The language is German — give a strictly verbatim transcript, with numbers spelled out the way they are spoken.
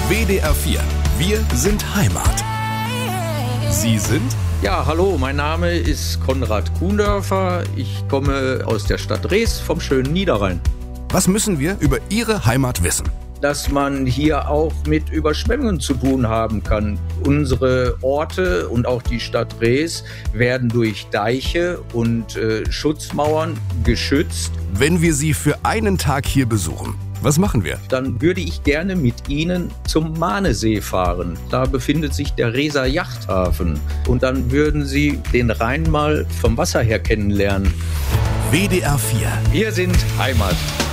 W D R vier. Wir sind Heimat. Sie sind? Ja, hallo, mein Name ist Konrad Kuhndörfer. Ich komme aus der Stadt Rees vom schönen Niederrhein. Was müssen wir über Ihre Heimat wissen? Dass man hier auch mit Überschwemmungen zu tun haben kann. Unsere Orte und auch die Stadt Rees werden durch Deiche und äh, Schutzmauern geschützt. Wenn wir Sie für einen Tag hier besuchen, was machen wir? Dann würde ich gerne mit Ihnen zum Mahnesee fahren. Da befindet sich der Reeser Yachthafen. Und dann würden Sie den Rhein mal vom Wasser her kennenlernen. W D R vier. Wir sind Heimat.